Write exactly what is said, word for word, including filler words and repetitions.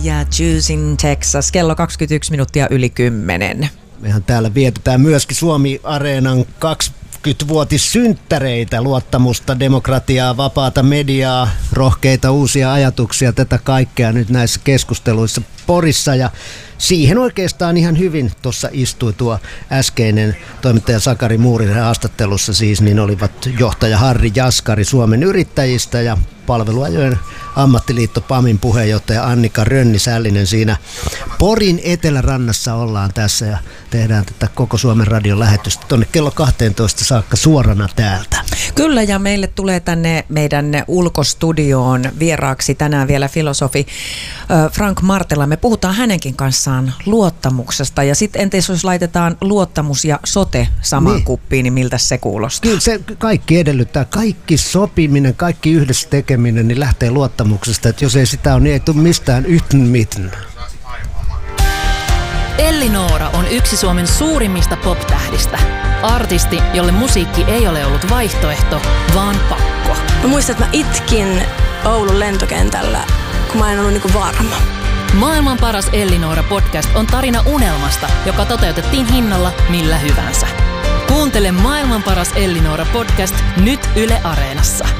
ja Juice in Texas. Kello kaksikymmentäyksi minuuttia yli kymmenen. Mehän täällä vietetään myöskin Suomi-areenan kaksikymmenvuotissynttäreitä, luottamusta, demokratiaa, vapaata mediaa, rohkeita uusia ajatuksia, tätä kaikkea nyt näissä keskusteluissa Porissa. Ja siihen oikeastaan ihan hyvin tuossa istui tuo äskeinen toimittaja Sakari Muurinen haastattelussa siis, niin olivat johtaja Harri Jaskari Suomen yrittäjistä ja palveluajojen ammattiliitto PAMin puheenjohtaja Annika Rönni-Sällinen siinä Porin etelärannassa ollaan tässä ja tehdään tätä koko Suomen radion lähetystä tuonne kello kahteentoista saakka suorana täältä. Kyllä, ja meille tulee tänne meidän ulkostudioon vieraaksi tänään vielä filosofi Frank Martela. Me puhutaan hänenkin kanssaan luottamuksesta ja sitten entäs jos laitetaan luottamus ja sote samaan niin kuppiin, niin miltä se kuulostaa? Kyllä se kaikki edellyttää, kaikki sopiminen, kaikki yhdessä tekeminen, niin lähtee luottamuksesta, että jos ei sitä ole, niin ei tule mistään yhtään mitään. Elli Noora on yksi Suomen suurimmista pop-tähdistä. Artisti, jolle musiikki ei ole ollut vaihtoehto, vaan pakko. Mä muistan, että mä itkin Oulun lentokentällä, kun mä en ollut niinku varma. Maailman paras Elli Noora podcast on tarina unelmasta, joka toteutettiin hinnalla millä hyvänsä. Kuuntele Maailman paras Elli Noora podcast nyt Yle Areenassa.